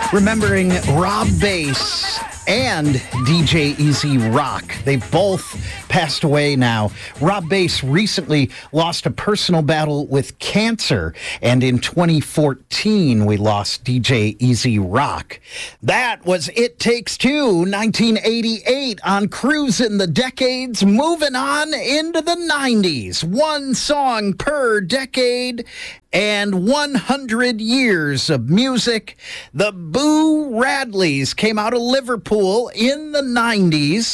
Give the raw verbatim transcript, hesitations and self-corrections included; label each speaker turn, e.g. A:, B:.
A: Remembering Rob Bass and D J E-Z Rock. They both passed away now. Rob Bass recently lost a personal battle with cancer, and in twenty fourteen, we lost D J E-Z Rock. That was It Takes Two, nineteen eighty-eight, on Cruisin' the Decades, moving on into the nineties. One song per decade and one hundred years of music. The Boo Radleys came out of Liverpool in the nineties.